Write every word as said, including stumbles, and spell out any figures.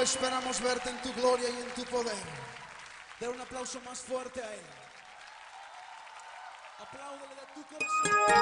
esperamos verte en tu gloria y en tu poder. Dar un aplauso más fuerte a Él. Apláudele de tu corazón.